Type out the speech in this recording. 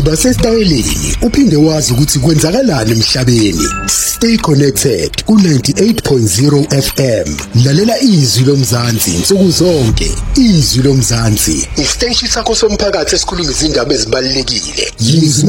Yiba sesitayeleni uphinde wazi ukuthi kwenzakalani emhlabeni. Stay connected ku98.0 FM. Lalela izwi lomzansi insuku zonke. Izwi lomzansi, isiteshi sakho somphakathi esikhuluma izindaba ezibalulekile.